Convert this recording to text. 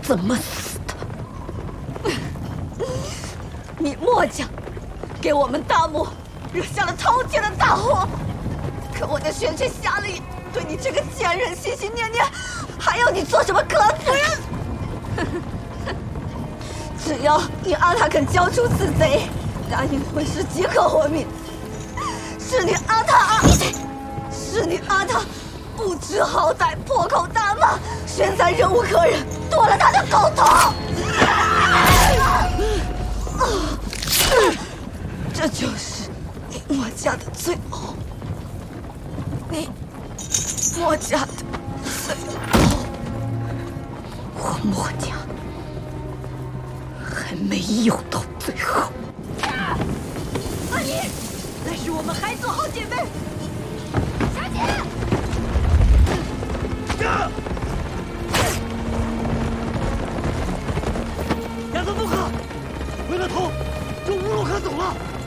怎么死的？你墨家给我们大漠惹下了滔天的大祸，可我的玄却下了眼，对你这个贱人心心念念，还要你做什么可死人？只要你阿塔肯交出此贼，答应会师即可活命。是你阿塔，是你阿塔不知好歹，破口大骂玄才忍无可忍，剁了他的狗头。这就是你墨家的罪后，你墨家的罪后，我墨家还没有到最后。阿姨，那是我们还做好姐妹。小姐， 亚瑟不可，为了头就无路可走了。